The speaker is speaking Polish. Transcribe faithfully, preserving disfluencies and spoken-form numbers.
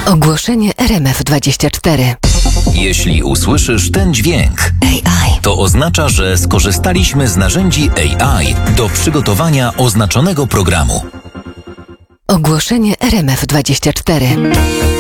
Ogłoszenie R M F dwadzieścia cztery. Jeśli usłyszysz ten dźwięk, A I. to oznacza, że skorzystaliśmy z narzędzi A I do przygotowania oznaczonego programu. Ogłoszenie R M F dwadzieścia cztery.